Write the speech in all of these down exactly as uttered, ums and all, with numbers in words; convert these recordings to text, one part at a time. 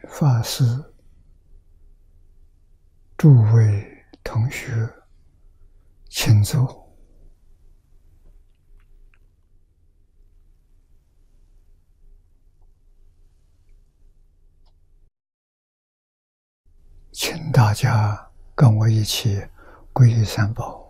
法师、诸位同学，请坐。请大家跟我一起皈依三宝。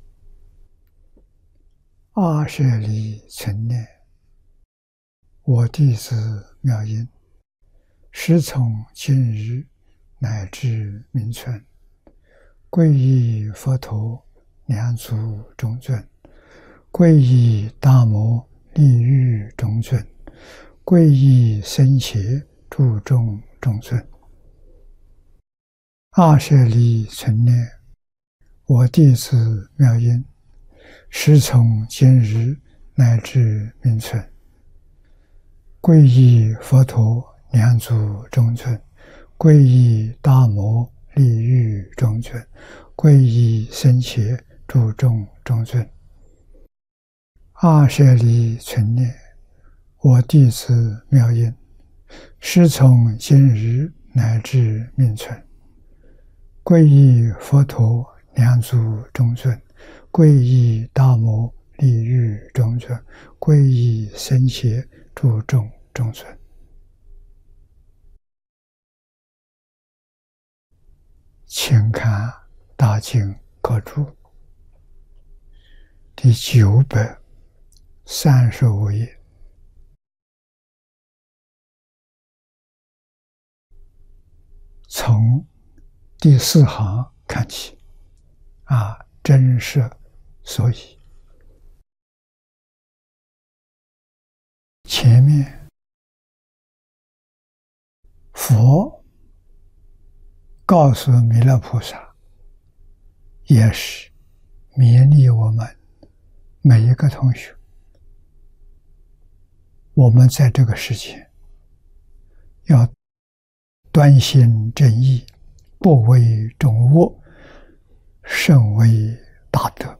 阿舍利存念，我弟子妙音，师从今日乃至明存，皈依佛陀两足中尊，皈依大摩利欲中尊，皈依僧伽注众中尊。阿舍利存念，我弟子妙音，师从今日乃至明存，皈依佛陀两足中尊，皈依大摩利欲中尊，皈依僧伽注众中尊。阿舍利存念，我弟子妙音，师从今日乃至明存，皈依佛陀两足中尊，皈依大摩利欲中尊，皈依僧伽注众中尊。请看大经科注第九百三十五页，从第四行看起，啊，真实所以。前面佛告诉弥勒菩萨，也是勉励我们每一个同学，我们在这个世界要端心正义，不为众恶，甚为大德。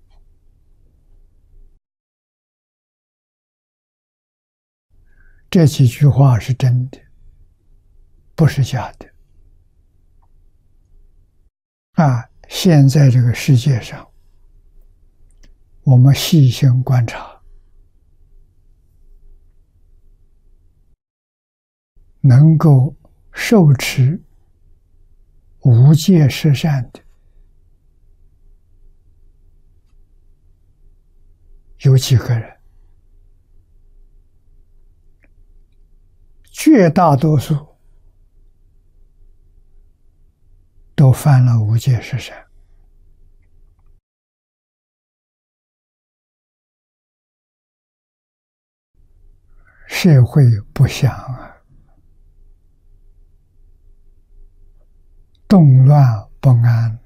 这几句话是真的，不是假的。啊，现在这个世界上，我们细心观察，能够受持无戒十善的有几个人？绝大多数都犯了无戒十善。社会不祥啊，动乱不安，